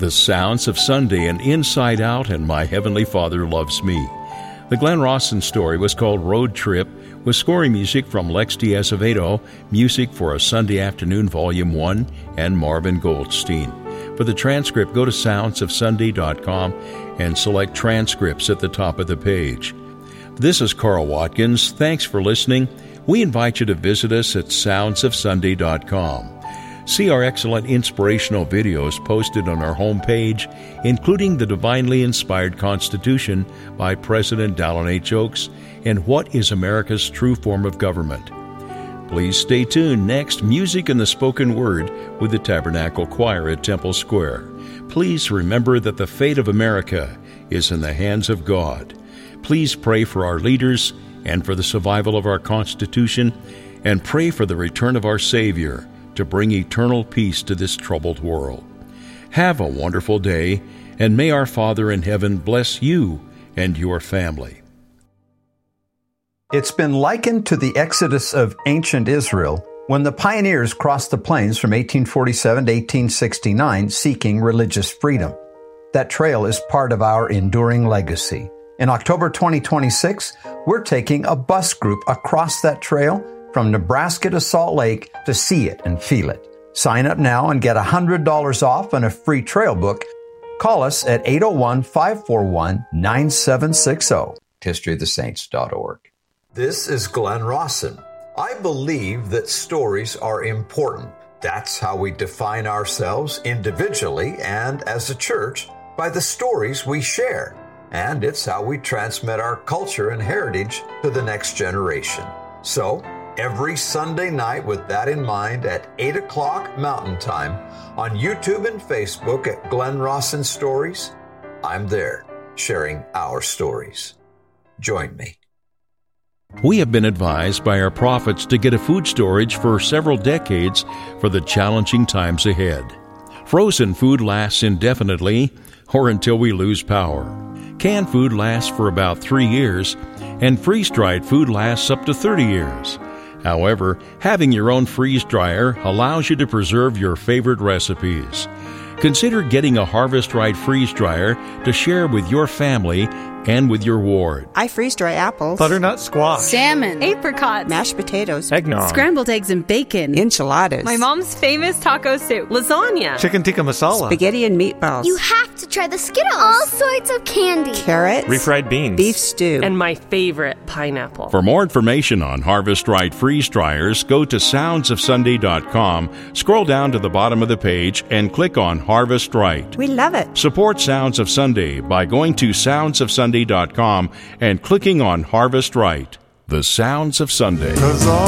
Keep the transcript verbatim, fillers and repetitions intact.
The Sounds of Sunday and Inside Out and My Heavenly Father Loves Me. The Glenn Rawson story was called Road Trip, with scoring music from Lex de Azevedo, Music for a Sunday Afternoon Volume one, and Marvin Goldstein. For the transcript, go to sounds of sunday dot com and select Transcripts at the top of the page. This is Carl Watkins. Thanks for listening. We invite you to visit us at sounds of sunday dot com. See our excellent inspirational videos posted on our homepage, including the Divinely Inspired Constitution by President Dallin H. Oaks and What is America's True Form of Government. Please stay tuned. Next, music and the spoken word with the Tabernacle Choir at Temple Square. Please remember that the fate of America is in the hands of God. Please pray for our leaders and for the survival of our Constitution, and pray for the return of our Savior to bring eternal peace to this troubled world. Have a wonderful day, and may our Father in heaven bless you and your family. It's been likened to the exodus of ancient Israel when the pioneers crossed the plains from eighteen forty-seven to eighteen sixty-nine seeking religious freedom. That trail is part of our enduring legacy. In October twenty twenty-six, we're taking a bus group across that trail from Nebraska to Salt Lake to see it and feel it. Sign up now and get one hundred dollars off and a free trail book. Call us at eight oh one, five four one, nine seven six zero, history of the saints dot org. This is Glenn Rawson. I believe that stories are important. That's how we define ourselves individually and as a church, by the stories we share. And it's how we transmit our culture and heritage to the next generation. So, every Sunday night with that in mind at eight o'clock Mountain Time on YouTube and Facebook at Glenn Rawson Stories, I'm there sharing our stories. Join me. We have been advised by our prophets to get a food storage for several decades for the challenging times ahead. Frozen food lasts indefinitely or until we lose power. Canned food lasts for about three years, and freeze-dried food lasts up to thirty years. However, having your own freeze dryer allows you to preserve your favorite recipes. Consider getting a Harvest Right freeze dryer to share with your family and with your ward. I freeze dry apples, butternut squash, salmon, apricots, mashed potatoes, eggnog, scrambled eggs and bacon, enchiladas, my mom's famous taco soup, lasagna, chicken tikka masala, spaghetti and meatballs. You have to try the Skittles. All sorts of candy. Carrots, refried beans, beef stew, and my favorite, pineapple. For more information on Harvest Right freeze dryers, go to sounds of sunday dot com, scroll down to the bottom of the page, and click on Harvest Right. We love it. Support Sounds of Sunday by going to sounds of sunday dot com and clicking on Harvest Right. The Sounds of Sunday.